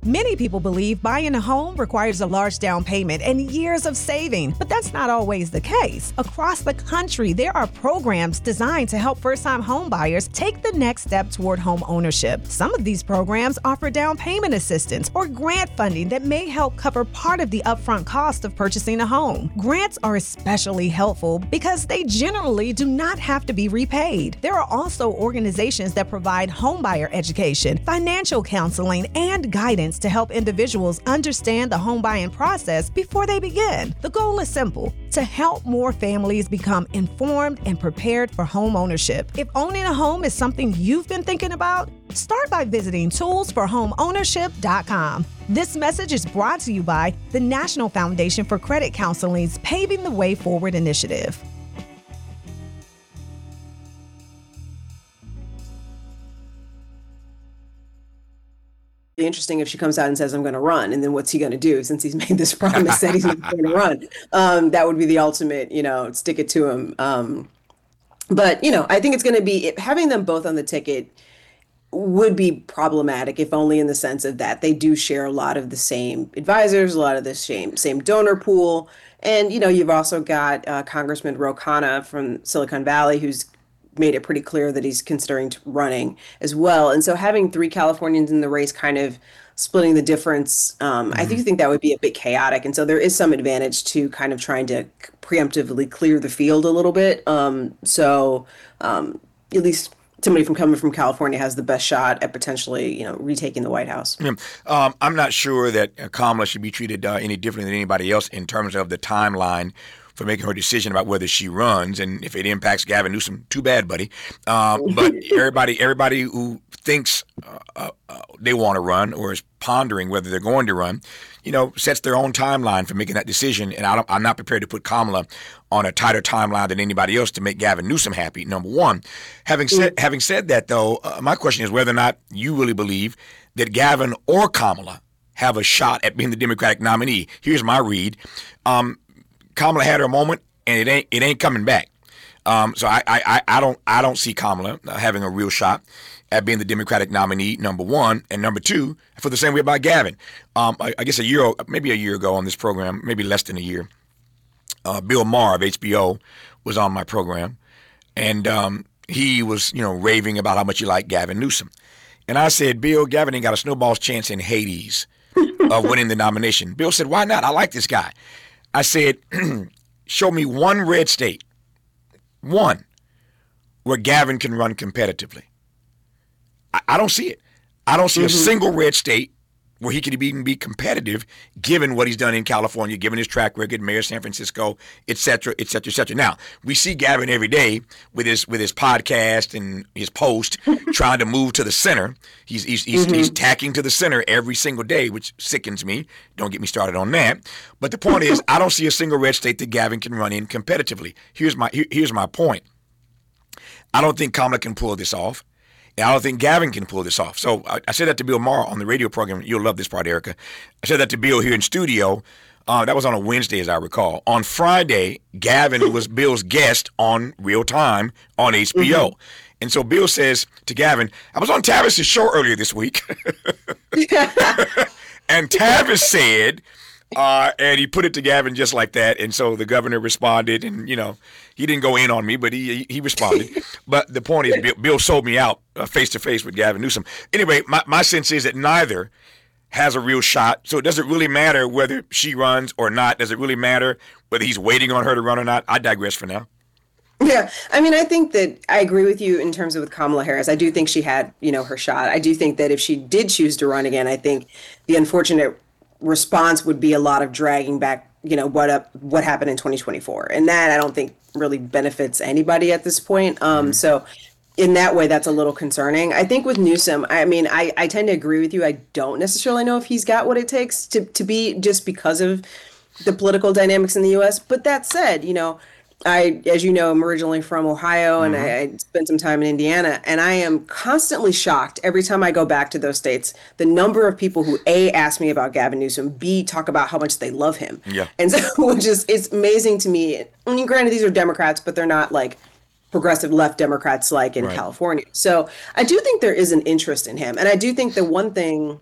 Many people believe buying a home requires a large down payment and years of saving, but that's not always the case. Across the country, there are programs designed to help first-time home buyers take the next step toward home ownership. Some of these programs offer down payment assistance or grant funding that may help cover part of the upfront cost of purchasing a home. Grants are especially helpful because they generally do not have to be repaid. There are also organizations that provide homebuyer education, financial counseling, and guidance to help individuals understand the home buying process before they begin. The goal is simple: to help more families become informed and prepared for home ownership. If owning a home is something you've been thinking about, start by visiting toolsforhomeownership.com. This message is brought to you by the National Foundation for Credit Counseling's Paving the Way Forward initiative. Interesting if she comes out and says, I'm going to run. And then what's he going to do since he's made this promise that he's not going to run? That would be the ultimate, stick it to him. But I think it's going to be having them both on the ticket would be problematic, if only in the sense of that they do share a lot of the same advisors, a lot of the same donor pool. And, you've also got Congressman Ro Khanna from Silicon Valley, who's made it pretty clear that he's considering running as well. And so having three Californians in the race kind of splitting the difference, I do think that would be a bit chaotic. And so there is some advantage to kind of trying to preemptively clear the field a little bit. So at least somebody coming from California has the best shot at potentially, retaking the White House. I'm not sure that Kamala should be treated any differently than anybody else in terms of the timeline for making her decision about whether she runs. And if it impacts Gavin Newsom, too bad, buddy. But everybody who thinks they want to run or is pondering whether they're going to run, sets their own timeline for making that decision. And I'm not prepared to put Kamala on a tighter timeline than anybody else to make Gavin Newsom happy, number one. Having said that, though, my question is whether or not you really believe that Gavin or Kamala have a shot at being the Democratic nominee. Here's my read. Kamala had her moment, and it ain't coming back. So I don't see Kamala having a real shot at being the Democratic nominee, number one. And number two, I feel the same way about Gavin. I guess maybe a year ago on this program, maybe less than a year, Bill Maher of HBO was on my program, and he was raving about how much he liked Gavin Newsom. And I said, Bill, Gavin ain't got a snowball's chance in Hades of winning the nomination. Bill said, why not? I like this guy. I said, show me one red state, one, where Gavin can run competitively. I don't see it. I don't see a single red state where he could even be competitive, given what he's done in California, given his track record, Mayor of San Francisco, et cetera, et cetera, et cetera. Now, we see Gavin every day with his podcast and his post trying to move to the center. He's tacking to the center every single day, which sickens me. Don't get me started on that. But the point is, I don't see a single red state that Gavin can run in competitively. Here's my point. I don't think Kamala can pull this off. And I don't think Gavin can pull this off. So I said that to Bill Maher on the radio program. You'll love this part, Erica. I said that to Bill here in studio. That was on a Wednesday, as I recall. On Friday, Gavin was Bill's guest on Real Time on HBO. And so Bill says to Gavin, I was on Tavis's show earlier this week. And Tavis said, and he put it to Gavin just like that. And so the governor responded, and, he didn't go in on me, but he responded. But the point is, Bill sold me out face-to-face with Gavin Newsom. Anyway, my sense is that neither has a real shot. So it doesn't really matter whether she runs or not. Does it really matter whether he's waiting on her to run or not? I digress for now. Yeah, I mean, I think that I agree with you in terms of with Kamala Harris. I do think she had, her shot. I do think that if she did choose to run again, I think the unfortunate response would be a lot of dragging back, what happened in 2024. And that I don't think really benefits anybody at this point. So in that way, that's a little concerning. I think with Newsom, I mean, I tend to agree with you. I don't necessarily know if he's got what it takes to be, just because of the political dynamics in the U.S. But that said, as you know, I'm originally from Ohio, and I spent some time in Indiana, and I am constantly shocked every time I go back to those states, the number of people who A, ask me about Gavin Newsom, B, talk about how much they love him. Yeah. And so it's amazing to me. I mean, granted, these are Democrats, but they're not like progressive left Democrats like in California. So I do think there is an interest in him. And I do think the one thing